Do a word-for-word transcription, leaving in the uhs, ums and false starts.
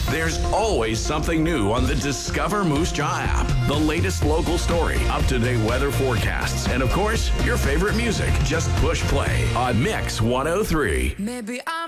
There's always something new on the Discover Moose Jaw app. The latest local story, up-to-date weather forecasts, and of course, your favorite music. Just push play on Mix one oh three. Maybe I'm